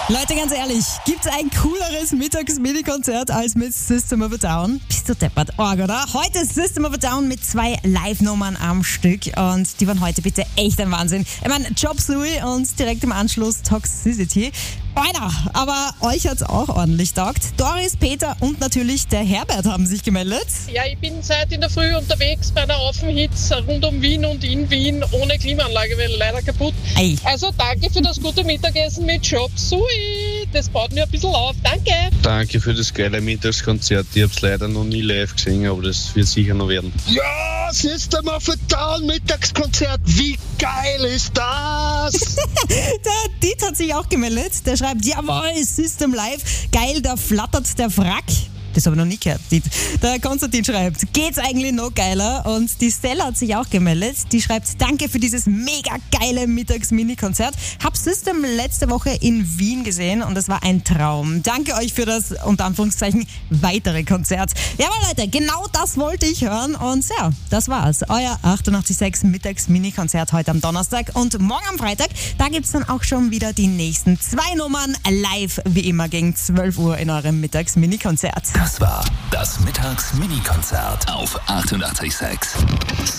Leute, ganz ehrlich, gibt's ein cooleres Mittags-Mini-Konzert als mit System of a Down? Bist du deppert, Org, oder? Heute ist System of a Down mit 2 Live-Nummern am Stück und die waren heute bitte echt ein Wahnsinn. Ich meine, Chop Suey und direkt im Anschluss Toxicity. Alter, aber euch hat's auch ordentlich taugt. Doris, Peter und natürlich der Herbert haben sich gemeldet. Ja, ich bin seit in der Früh unterwegs bei einer Affenhitz rund um Wien und in Wien ohne Klimaanlage, weil leider kaputt. Ei. Also danke für das gute Mittagessen mit Chop Suey. Das baut mir ein bisschen auf. Danke. Danke für das geile Mittagskonzert. Ich habe es leider noch nie live gesehen, aber das wird sicher noch werden. Ja, System of a Down Mittagskonzert. Wie geil ist das? Der Diet hat sich auch gemeldet. Der schreibt, jawohl, System Live. Geil, da flattert der Wrack. Das habe ich noch nie gehört. Der Konstantin schreibt, geht's eigentlich noch geiler? Und die Stella hat sich auch gemeldet. Die schreibt, danke für dieses mega geile Mittags-Mini-Konzert. Hab System letzte Woche in Wien gesehen und es war ein Traum. Danke euch für das, unter Anführungszeichen, weitere Konzert. Jawohl, Leute, genau das wollte ich hören. Und ja, das war's. Euer 88.6 Mittags-Mini-Konzert heute am Donnerstag. Und morgen am Freitag, da gibt's dann auch schon wieder die nächsten 2 Nummern live, wie immer, gegen 12 Uhr in eurem Mittags-Mini-Konzert. Das war das Mittags-Mini-Konzert auf 88.6.